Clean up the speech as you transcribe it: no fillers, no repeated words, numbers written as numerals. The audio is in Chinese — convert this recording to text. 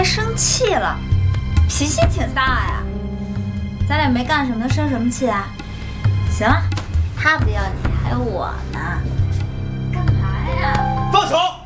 生气了，脾气挺大呀。咱俩没干什么，生什么气啊？行了，他不要你，还有我呢。干嘛呀？ 放手！